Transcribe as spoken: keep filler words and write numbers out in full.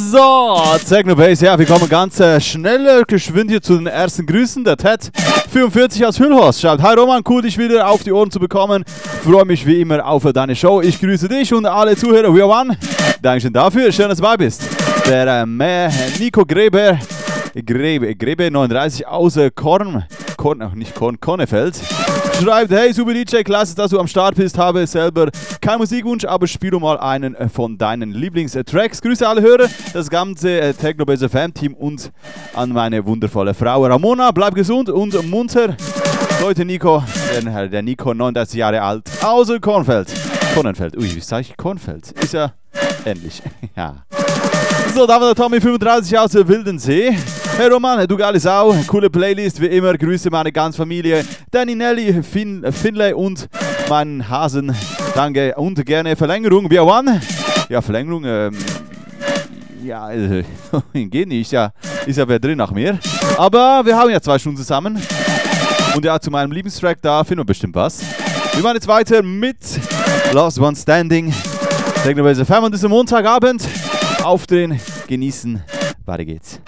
So, Technobase, ja, wir kommen ganz äh, schnell, geschwind hier zu den ersten Grüßen. Der Ted vierundvierzig aus Hüllhorst schreibt: Hi Roman, cool dich wieder auf die Ohren zu bekommen. Freue mich wie immer auf deine Show. Ich grüße dich und alle Zuhörer. We are one. Dankeschön dafür, schön, dass du dabei bist. Der äh, Nico Greber, Grebe, Grebe neununddreißig aus äh, Korn, Korn, ach nicht Korn, Konnefeld, schreibt: Hey super D J, klasse, dass du am Start bist. Habe selber keinen Musikwunsch, aber spiele mal einen von deinen Lieblingstracks. Grüße alle Hörer, das ganze äh, Technobase F M-Team und an meine wundervolle Frau Ramona. Bleib gesund und munter. Leute, Nico, der, der Nico, neununddreißig Jahre alt, aus Kornfeld. Kornfeld, ui, wie sag ich Kornfeld? Ist ja ähnlich, ja. So, da war der Tommy fünfunddreißig aus der Wildensee. Hey Roman, du geile Sau, coole Playlist, wie immer, grüße meine ganze Familie, Danny, Nelly, Fin, Finlay und meinen Hasen, danke und gerne Verlängerung, wir one. Ja, Verlängerung, ähm, ja, äh, geht nicht, ja, ist ja wer drin nach mir, aber wir haben ja zwei Stunden zusammen und ja, zu meinem Lieblingstrack, da finden wir bestimmt was. Wir machen jetzt weiter mit Last One Standing, Technobase F M an diesem Montagabend, auf den Genießen, weiter geht's.